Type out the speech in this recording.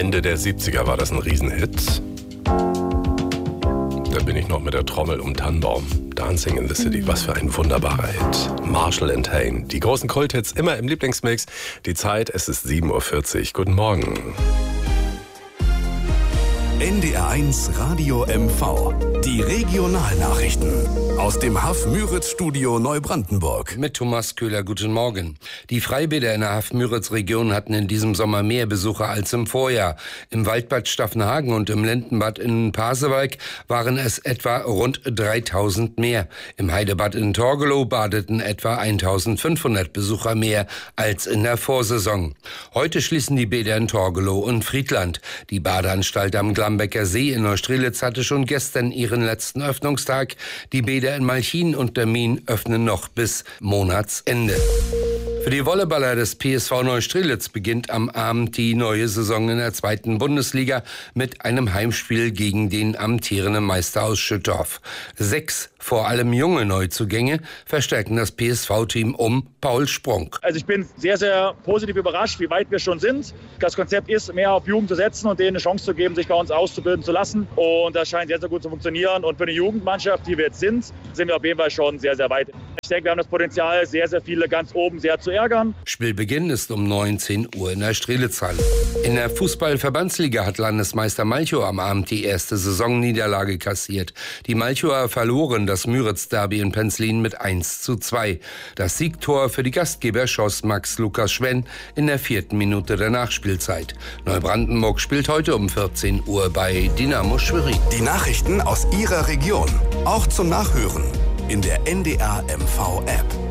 Ende der 70er war das ein Riesenhit. Da bin ich noch mit der Trommel um Tannenbaum. Dancing in the City, was für ein wunderbarer Hit. Marshall and Hayne, die großen Kulthits immer im Lieblingsmix. Die Zeit, es ist 7:40 Uhr. Guten Morgen. NDR1 Radio MV. Die Regionalnachrichten aus dem Haff-Müritz-Studio Neubrandenburg. Mit Thomas Köhler, guten Morgen. Die Freibäder in der Haff-Müritz-Region hatten in diesem Sommer mehr Besucher als im Vorjahr. Im Waldbad Staffenhagen und im Lendenbad in Pasewalk waren es etwa rund 3000 mehr. Im Heidebad in Torgelow badeten etwa 1500 Besucher mehr als in der Vorsaison. Heute schließen die Bäder in Torgelow und Friedland. Die Badeanstalt am Glambecker See in Neustrelitz hatte schon gestern ihren letzten Öffnungstag. Die Bäder in Malchin und Dermin öffnen noch bis Monatsende. Für die Volleyballer des PSV Neustrelitz beginnt am Abend die neue Saison in der 2. Bundesliga mit einem Heimspiel gegen den amtierenden Meister aus Schüttorf. 6 vor allem junge Neuzugänge verstärken das PSV-Team um Paul Sprunk. Also ich bin sehr, sehr positiv überrascht, wie weit wir schon sind. Das Konzept ist, mehr auf Jugend zu setzen und denen eine Chance zu geben, sich bei uns auszubilden zu lassen. Und das scheint sehr, sehr gut zu funktionieren. Und für eine Jugendmannschaft, die wir jetzt sind wir auf jeden Fall schon sehr, sehr weit. Ich denke, wir haben das Potenzial, sehr, sehr viele ganz oben sehr zu ärgern. Spielbeginn ist um 19 Uhr in der Strelitzhalle. In der Fußball-Verbandsliga hat Landesmeister Malchow am Abend die erste Saisonniederlage kassiert. Die Malchower verloren das Müritz-Derby in Penzlin mit 1:2. Das Siegtor für die Gastgeber schoss Max Lukas Schwenn in der 4. Minute der Nachspielzeit. Neubrandenburg spielt heute um 14 Uhr bei Dynamo Schwerin. Die Nachrichten aus Ihrer Region, auch zum Nachhören in der NDR MV App.